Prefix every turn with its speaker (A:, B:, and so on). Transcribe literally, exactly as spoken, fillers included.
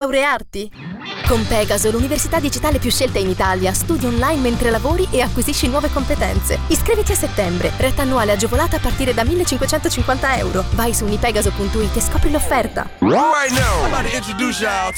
A: laurearti? Con Pegaso, l'università digitale più scelta in Italia, studi online mentre lavori e acquisisci nuove competenze. Iscriviti a settembre, retta annuale agevolata a partire da millecinquecentocinquanta euro. Vai su unipegaso punto it e scopri l'offerta.
B: Right now, I'm about to introduce y'all